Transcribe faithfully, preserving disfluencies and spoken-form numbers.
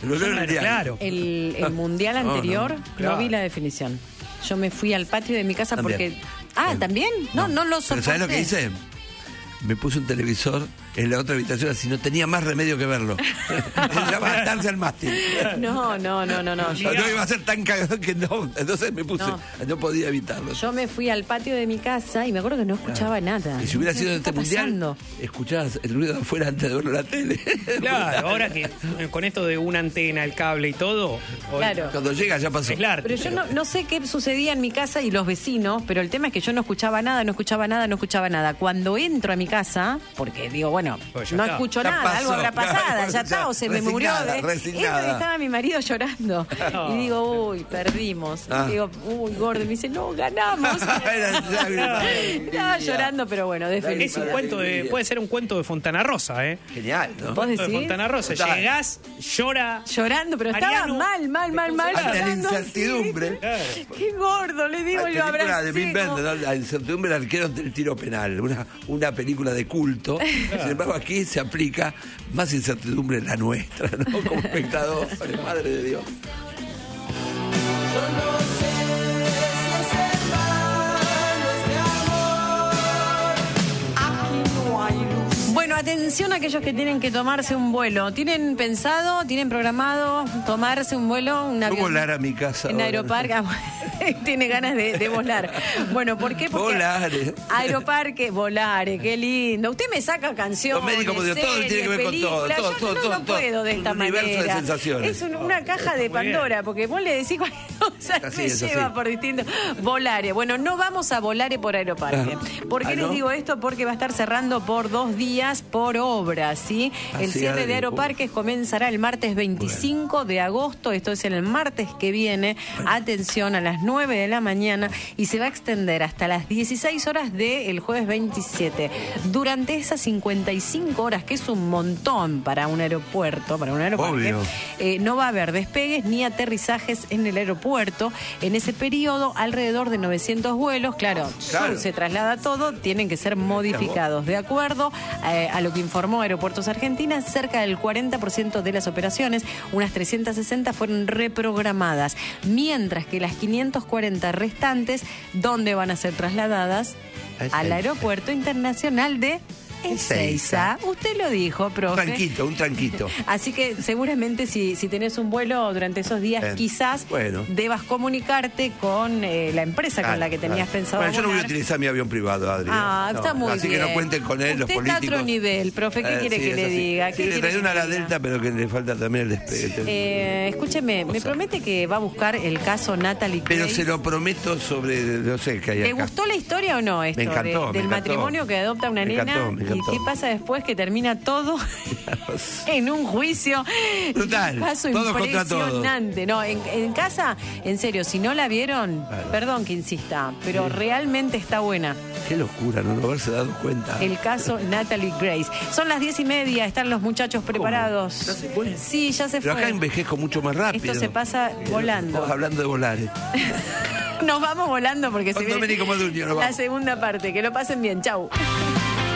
Lo leo en el diario. Claro. El, el mundial anterior no, no, claro. vi la definición. Yo me fui al patio de mi casa También. porque... Ah, ¿también? No, no, lo soporté. Pero ¿sabes lo que hice? Me puse un televisor en la otra habitación, así no tenía más remedio que verlo. Se llama atarse al mástil. No, no, no, no, no. No, no iba a ser tan cagado que no. Entonces me puse, no, No. podía evitarlo. Yo me fui al patio de mi casa y me acuerdo que no escuchaba nada. Y si hubiera sido ¿Qué este está mundial, pasando? escuchabas el ruido de afuera antes de verlo en la tele. Claro, ahora que eh, con esto de una antena, el cable y todo, hoy- Claro. Cuando llega ya pasó. es largo. Pero yo no, no sé qué sucedía en mi casa y los vecinos, pero el tema es que yo no escuchaba nada, no escuchaba nada, no escuchaba nada. Cuando entro a mi casa, porque digo, bueno, Pues ya no está. escucho Ya nada, pasó, algo habrá pasado, claro, ya ya, está, o se me murió. resignada, de- resignada. Entro y estaba mi marido llorando. No. Y digo, uy, perdimos. Ah. Y digo, uy, gordo. Y me dice, no, ganamos. Era lágrima de Estaba alegría. llorando, pero bueno, de Lágrima feliz. Es un cuento de, puede ser un cuento de Fontana Rosa, ¿eh? Genial, ¿no? ¿Vos De decís? Fontana Rosa. Total. Llegás, llora. Llorando, pero estaba Mariano, mal, mal, mal, mal. Ante la llorando así. incertidumbre. Claro. Qué gordo, le digo, Hay y lo película de abracé. Wim como- Wenders, ¿no? La incertidumbre del arquero del tiro penal, una, una película de culto. Sin embargo, aquí se aplica más incertidumbre la nuestra, ¿no? Como espectador, madre de Dios. Bueno, atención a aquellos que tienen que tomarse un vuelo. ¿Tienen pensado, tienen programado tomarse un vuelo? Un ¿Cómo avión volar a mi casa? en ahora? Aeroparque. Tiene ganas de, de volar. Bueno, ¿por qué? Porque Volare. Aeroparque, Volare, qué lindo. Usted me saca canciones, Los médicos, como digo, todo series, tiene que ver con todo, películas. todo, Yo todo, no, todo, no todo. puedo de esta Un universo de manera. sensaciones. Es un- una caja de Muy bien. Pandora, porque vos le decís cualquier cosa Así me es, lleva así. por distintos. Volare. Bueno, no vamos a Volare por Aeroparque. ¿Por qué Ah, les ¿no? digo esto? Porque va a estar cerrando por dos días por obra, ¿sí? Ah, El sí, cierre Adri, de Aeroparques comenzará el martes veinticinco de agosto, esto es el martes que viene, atención, a las nueve de la mañana, y se va a extender hasta las dieciséis horas del jueves veintisiete. Durante esas cincuenta y cinco horas, que es un montón para un aeropuerto, para un aeroparque, Obvio. eh, no va a haber despegues ni aterrizajes en el aeropuerto. En ese periodo, alrededor de novecientos vuelos, claro, Claro. se traslada todo, tienen que ser modificados. De acuerdo eh, a lo que informó Aeropuertos Argentina, cerca del cuarenta por ciento de las operaciones, unas trescientas sesenta, fueron reprogramadas, mientras que las quinientas cuarenta restantes, ¿dónde van a ser trasladadas? A Al Ezeiza. Aeropuerto Internacional de Ezeiza. Usted lo dijo, Un profe. tranquito, un tranquito. Así que seguramente si, si tenés un vuelo durante esos días, Bien. quizás Bueno. debas comunicarte con eh, la empresa con Claro, la que tenías claro. pensado Bueno, yo no voy a volar. utilizar mi avión privado, Adri. Ah, No, está muy así bien. que no cuenten con él, los Usted políticos. está a otro nivel, profe. ¿Qué Eh, quiere sí, que es le así. diga? ¿Qué Sí, le quiere traí que una a le la diga? Delta, pero que le falta también el despegue. Eh, escúcheme, me Cosa. promete que va a buscar el caso Natalie Pero Grace. se lo prometo sobre, no sé, qué hay ¿Le acá. gustó la historia o no esto? Me encantó, de- me del encantó. matrimonio que adopta una Me nena. encantó, me encantó. ¿Y qué pasa después? Que termina todo en un juicio. Brutal, Un caso todos contra todos. impresionante. No, en, en casa, en serio, si no la vieron, Claro. perdón que insista, pero realmente está buena. Qué locura, no no haberse dado cuenta. El caso Natalie Grace. Son las diez y media, están los muchachos preparados. ¿Ya se fue? Sí, ya se Pero fue. acá envejezco mucho más rápido. Esto se pasa volando. Vos hablando de volar. eh. Nos vamos volando porque Con se viene Domenico Modugno nos la vamos. segunda parte. Que lo pasen bien. Chau.